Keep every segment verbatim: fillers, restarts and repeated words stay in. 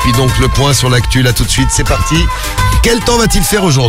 puis donc le point sur l'actu, là tout de suite, c'est parti. Quel temps va-t-il faire aujourd'hui ?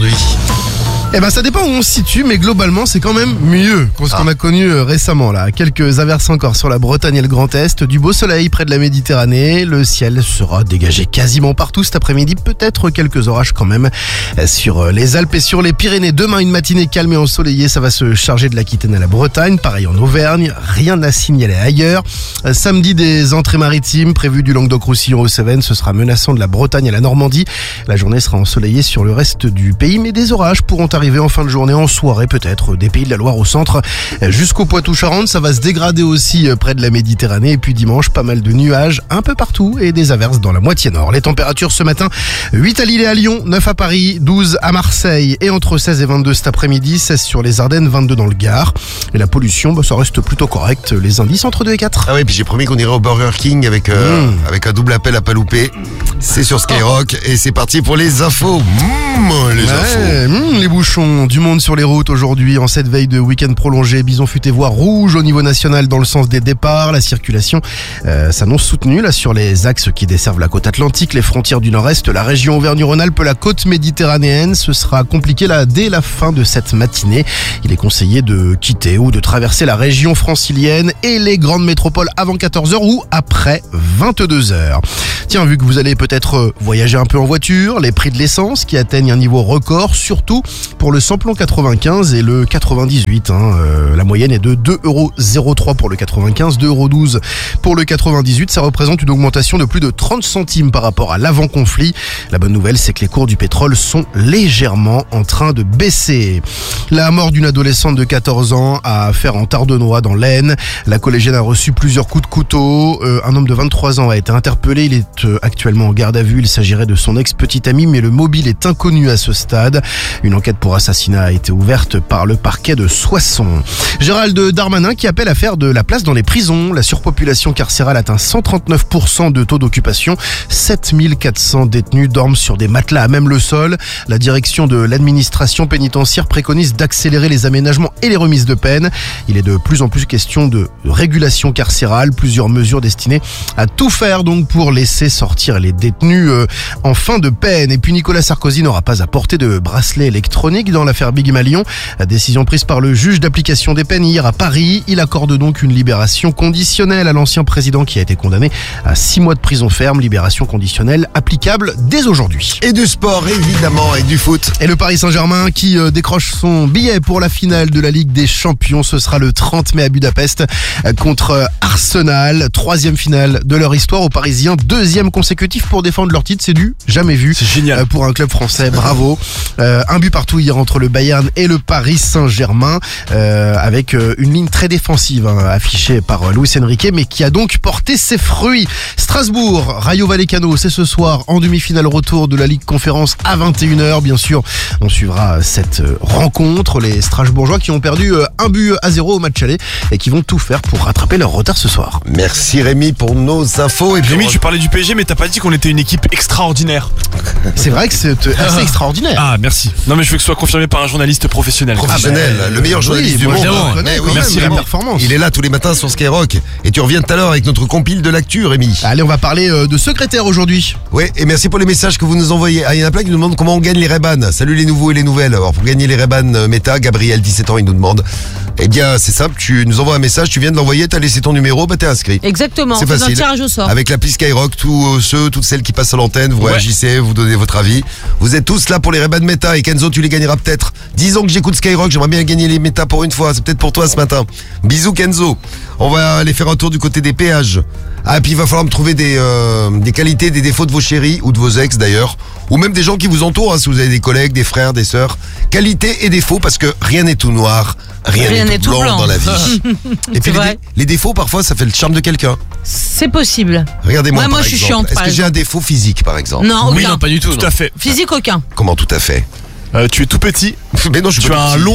Eh ben ça dépend où on se situe, mais globalement c'est quand même mieux que ce qu'on a connu récemment là. Quelques averses encore sur la Bretagne et le Grand Est, du beau soleil près de la Méditerranée, le ciel sera dégagé quasiment partout cet après-midi, peut-être quelques orages quand même sur les Alpes et sur les Pyrénées. Demain une matinée calme et ensoleillée, ça va se charger de l'Aquitaine à la Bretagne, pareil en Auvergne, rien à signaler ailleurs. Samedi des entrées maritimes prévues du Languedoc-Roussillon aux Cévennes, ce sera menaçant de la Bretagne à la Normandie. La journée sera ensoleillée sur le reste du pays, mais des orages pourront arriver en fin de journée, en soirée peut-être, des Pays de la Loire au centre jusqu'au Poitou-Charentes. Ça va se dégrader aussi près de la Méditerranée. Et puis dimanche, pas mal de nuages un peu partout et des averses dans la moitié nord. Les températures ce matin, huit à Lille et à Lyon, neuf à Paris, douze à Marseille et entre seize et vingt-deux cet après-midi, seize sur les Ardennes, vingt-deux dans le Gard. Et la pollution, bah, ça reste plutôt correct. Les indices entre deux et quatre. Ah oui, puis j'ai promis qu'on irait au Burger King avec, euh, mmh. avec un double appel à pas louper. C'est sur Skyrock et c'est parti pour les infos. Mmh, les ouais, infos. Mmh, les bouchons, du monde sur les routes aujourd'hui en cette veille de week-end prolongé. Bison futé voire rouge au niveau national dans le sens des départs. La circulation euh, s'annonce soutenue là sur les axes qui desservent la côte atlantique, les frontières du nord-est, la région Auvergne-Rhône-Alpes, la côte méditerranéenne. Ce sera compliqué là dès la fin de cette matinée. Il est conseillé de quitter ou de traverser la région francilienne et les grandes métropoles avant quatorze heures ou après vingt-deux heures. Tiens, vu que vous allez peut-être voyager un peu en voiture, les prix de l'essence qui atteignent un niveau record, surtout pour le samplon quatre-vingt-quinze et le quatre-vingt-dix-huit. Hein. Euh, la moyenne est de deux euros zéro trois pour le quatre-vingt-quinze, deux euros douze pour le quatre-vingt-dix-huit. Ça représente une augmentation de plus de trente centimes par rapport à l'avant-conflit. La bonne nouvelle, c'est que les cours du pétrole sont légèrement en train de baisser. La mort d'une adolescente de quatorze ans à faire en Tardenois dans l'Aisne. La collégienne a reçu plusieurs coups de couteau. Euh, un homme de vingt-trois ans a été interpellé. Il est euh, actuellement en garde à vue. Il s'agirait de son ex-petite amie, mais le mobile est inconnu à ce stade. Une enquête pour assassinat a été ouverte par le parquet de Soissons. Gérald Darmanin qui appelle à faire de la place dans les prisons. La surpopulation carcérale atteint cent trente-neuf pour cent de taux d'occupation. sept mille quatre cents détenus dorment sur des matelas à même le sol. La direction de l'administration pénitentiaire préconise d'accélérer les aménagements et les remises de peine. Il est de plus en plus question de régulation carcérale. Plusieurs mesures destinées à tout faire donc pour laisser sortir les détenus euh, en fin de peine. Et puis Nicolas Sarkozy n'aura pas à porter de bracelet électronique dans l'affaire Big Malion. La décision prise par le juge d'application des peines hier à Paris. Il accorde donc une libération conditionnelle à l'ancien président qui a été condamné à six mois de prison ferme. Libération conditionnelle applicable dès aujourd'hui. Et du sport évidemment et du foot. Et le Paris Saint-Germain qui euh, décroche son billet pour la finale de la Ligue des Champions. Ce sera le trente mai à Budapest euh, contre Arsenal. Troisième finale de leur histoire aux Parisiens. Deuxième consécutif pour défendre leur titre. C'est du jamais vu. C'est génial. Euh, pour un club français. Bravo. Euh, un but partout hier entre le Bayern et le Paris Saint-Germain. Euh, avec euh, une ligne très défensive hein, affichée par euh, Luis Enrique, mais qui a donc porté ses fruits. Strasbourg, Rayo Vallecano, c'est ce soir en demi-finale retour de la Ligue Conférence à vingt et une heures. Bien sûr, on suivra cette euh, rencontre. Les Strasbourgeois qui ont perdu euh, un but à zéro au match aller et qui vont tout faire pour rattraper leur retard ce soir. Merci Rémi pour nos infos. Et puis Rémi, on... tu parlais du P S G, mais t'as pas dit qu'on était une équipe extraordinaire. C'est vrai que c'est euh, assez extraordinaire. Ah, merci. Non, mais je veux que ce soit confirmé par un journaliste professionnel. Professionnel, Ah bah, le meilleur journaliste oui, du moi, monde. je le reconnais Mais quand oui, même, merci, la Rémi. performance. Il est là tous les matins sur Skyrock. Et tu reviens tout à l'heure avec notre compile de l'actu, Rémi. Allez, on va parler euh, de secrétaire aujourd'hui. Ouais, et merci pour les messages que vous nous envoyez. Ah, il y en a plein qui nous demandent comment on gagne les Ray-Ban. Salut les nouveaux et les nouvelles. Alors, pour gagner les Ray-Ban euh, Meta, Gabriel, dix-sept ans, il nous demande. Eh bien, c'est simple, tu nous envoies un message, tu viens de l'envoyer, t'as laissé ton numéro, bah t'es inscrit. Exactement, C'est c'est un facile. tirage au sort. Avec l'appli Skyrock, tous euh, ceux, toutes celles qui passent à l'antenne, vous Ouais. réagissez, vous donnez votre avis. Vous êtes tous là pour les Ray-Ban Meta et Kenzo, tu les gagneras peut-être. dix ans que j'écoute Skyrock, j'aimerais bien gagner les Meta pour une fois, c'est peut-être pour toi ce matin. Bisous Kenzo. On va aller faire un tour du côté des péages. Ah, puis il va falloir me trouver des, euh, des qualités, des défauts de vos chéris ou de vos ex d'ailleurs, ou même des gens qui vous entourent, hein, si vous avez des collègues, des frères, des sœurs. Qualités et défauts, parce que rien n'est tout noir, rien Rien n'est n'est tout tout blanc, blanc. dans la vie. Et puis les, vrai. dé- les défauts, parfois, ça fait le charme de quelqu'un. C'est possible. Regardez-moi Ouais, moi, par je suis exemple. chiante, Est-ce par que j'ai un défaut physique, par exemple? Non, aucun. Oui, non, pas du tout. Tout à fait. Physique, aucun. Comment tout à fait? Euh, tu es tout petit, Mais non, je suis tu pas as un petit. long nez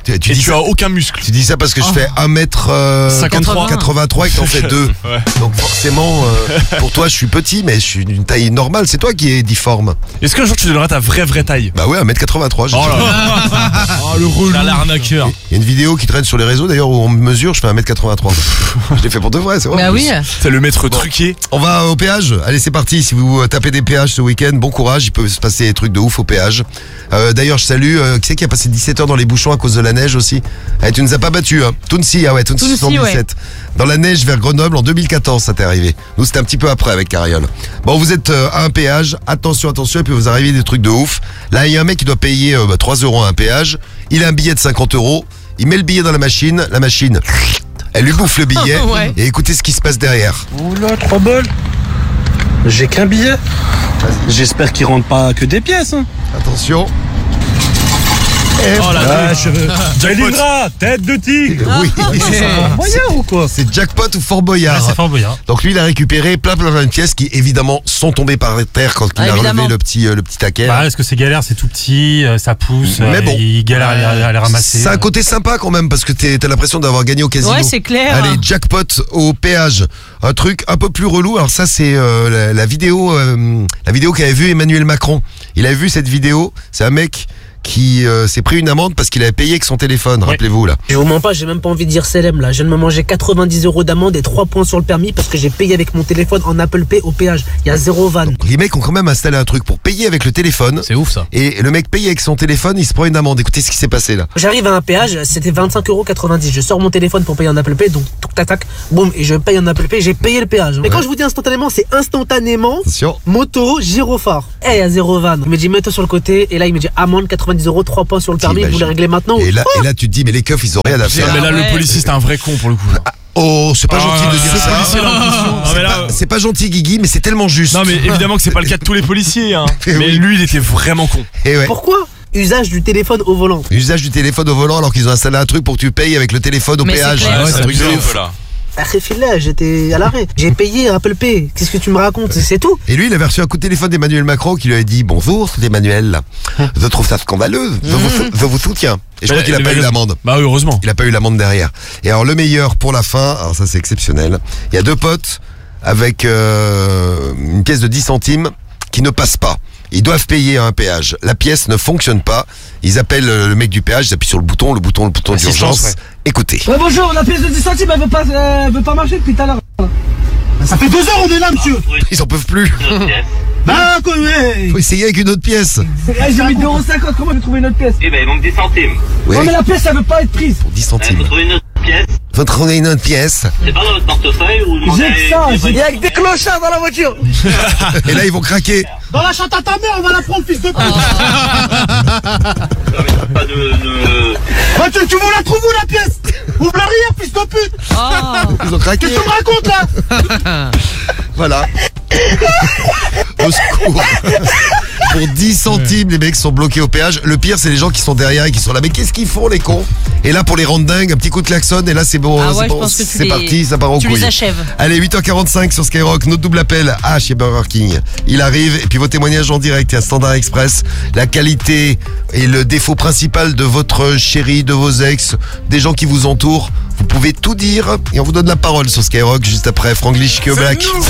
Tu, tu et dis tu ça, as aucun muscle. tu dis ça parce que je Oh. fais un mètre cinquante-trois. quatre-vingt-trois et que t'en fais deux. Ouais. Donc forcément, euh, pour toi, je suis petit, mais je suis d'une taille normale. C'est toi qui es difforme. Est-ce qu'un jour tu donneras ta vraie vraie taille? Bah ouais, un mètre quatre-vingt-trois. j'ai Oh là dit. là. Oh le relou. T'as l'arnaqueur. Il y a une vidéo qui traîne sur les réseaux d'ailleurs où on me mesure, je fais un mètre quatre-vingt-trois. Je l'ai fait pour de vrai, c'est vrai. Bah oui. C'est le maître truqué. On va au péage. Allez, c'est parti. Si vous tapez des péages ce week-end, bon courage. Il peut se passer des trucs de ouf au péage. Euh, d'ailleurs, je salue. Euh, qui c'est qui a passé dix-sept heures dans les bouchons à cause de la neige aussi? Eh, tu nous as pas battu, hein. Tounsi, ah ouais, Tounsi Tounsi, soixante-dix-sept. Dans la neige vers Grenoble en deux mille quatorze, ça t'est arrivé. Nous, c'était un petit peu après avec Carriole. Bon, vous êtes euh, à un péage. Attention, attention. Et puis vous arrivez des trucs de ouf. Là, il y a un mec qui doit payer euh, bah, trois euros à un péage. Il a un billet de cinquante euros. Il met le billet dans la machine. La machine, elle lui bouffe le billet. Ouais. Et écoutez ce qui se passe derrière. Oula, trois balles. J'ai qu'un billet. J'espère qu'il rentre pas que des pièces. Hein. Attention. Et Oh la Ah, dingue. je... Elindra, tête de tigre. oui, Moyen ou quoi? c'est jackpot ou Fort Boyard. Ah, c'est Fort Boyard. Donc lui, il a récupéré plein plein plein de pièces qui évidemment sont tombées par terre quand il Ah, a évidemment. relevé le petit euh, le petit taquet. Bah, est-ce que c'est galère, c'est tout petit, euh, ça pousse, Mais euh, bon. il galère à les, à les ramasser. C'est un côté sympa quand même parce que t'es- t'as l'impression d'avoir gagné au casino. Ouais, c'est clair. Allez, jackpot au péage. Un truc un peu plus relou. Alors ça, c'est euh, la, la vidéo, euh, la vidéo qu'avait vu Emmanuel Macron. Il avait vu cette vidéo. C'est un mec qui euh, s'est pris une amende parce qu'il avait payé avec son téléphone. Rappelez-vous là. Je vous mens pas, j'ai même pas envie de dire célèbre là. Je viens de me manger quatre-vingt-dix euros d'amende et trois points sur le permis parce que j'ai payé avec mon téléphone en Apple Pay au péage. Il y a zéro vanne. Les mecs ont quand même installé un truc pour payer avec le téléphone. C'est ouf ça. Et le mec paye avec son téléphone, il se prend une amende. Écoutez ce qui s'est passé là. J'arrive à un péage, c'était vingt-cinq euros quatre-vingt-dix. Je sors mon téléphone pour payer en Apple Pay, donc tac tac tac, boum, et je paye en Apple Pay, j'ai payé le péage. Mais quand je vous dis instantanément, c'est instantanément. Attention. Moto, gyrophare. Eh, il y a zéro vanne. Il me dit mets-toi sur le côté, et là il me dit amende quatre-vingt-dix euros, trois points sur le permis, vous T'imagines. voulez régler maintenant? Et là, et là, tu te dis, mais les keufs, ils ont rien à faire. Mais là, ouais. le policier, c'était un vrai con pour le coup. Oh, c'est pas gentil de dire ce ça. policier, là, en question. Non, C'est mais là, pas, c'est pas gentil, Guigui, mais c'est tellement juste. non, mais évidemment que c'est pas le cas de tous les policiers, hein. Eh Mais oui. lui, il était vraiment con. Et ouais. Pourquoi? Usage du téléphone au volant. Usage du téléphone au volant alors qu'ils ont installé un truc pour que tu payes avec le téléphone au Mais c'est péage. clair. Ouais, Ouais, c'est un truc de abusé, ouf. voilà. Là, j'étais à l'arrêt. J'ai payé Apple Pay. Qu'est-ce que tu me racontes? C'est tout. Et lui, il avait reçu un coup de téléphone d'Emmanuel Macron qui lui avait dit bonjour, c'est Emmanuel. Je trouve ça scandaleux. Je vous, sou- je vous soutiens. Et je crois Mais qu'il a les pas eu mecs- l'amende. Bah, heureusement. Il a pas eu l'amende derrière. Et alors le meilleur pour la fin, alors ça c'est exceptionnel. Il y a deux potes avec euh, une pièce de dix centimes qui ne passe pas. Ils doivent payer un péage. La pièce ne fonctionne pas. Ils appellent euh, le mec du péage, ils appuient sur le bouton, le bouton, le bouton Assistance, d'urgence. ouais. Écoutez. Ouais, bonjour, la pièce de dix centimes, elle veut pas, euh, elle veut pas marcher depuis tout à l'heure. Ça fait deux heures on est là, monsieur. Ils en peuvent plus. Bah, quoi, ouais. Faut essayer avec une autre pièce. Eh, j'ai mis deux euros cinquante, comment j'ai trouvé une autre pièce? Eh ben, il manque dix centimes. Oui, Non, mais la pièce, elle veut pas être prise. pour dix Il faut centimes. trouver une autre pièce. Faut trouver une autre pièce. C'est pas dans votre portefeuille ou J'ai que ça, j'ai avec des clochards dans la voiture. Et là, ils vont craquer. Dans la chante à ta mère, on va la prendre, fils de pute. pas de. de... Bah, tu, tu veux la trouver où, la pièce? Ouvre l'arrière, fils de pute. Oh. Ils ont craqué. Qu'est-ce que tu me racontes, là? Voilà. Au secours. Pour dix centimes, les mecs sont bloqués au péage. Le pire, c'est les gens qui sont derrière et qui sont là. Mais qu'est-ce qu'ils font, les cons? Et là, pour les rendre dingues, un petit coup de klaxon. Et là, c'est bon. Ah c'est ouais, je bon, pense que tu c'est les- parti, ça part en tu couille. les achèves. Allez, huit heures quarante-cinq sur Skyrock. Notre double appel à chez Burger King. Il arrive. Et puis vos témoignages en direct. Il y a Standard Express. La qualité et le défaut principal de votre chéri, de vos ex, des gens qui vous entourent. Vous pouvez tout dire. Et on vous donne la parole sur Skyrock juste après Franglish Black.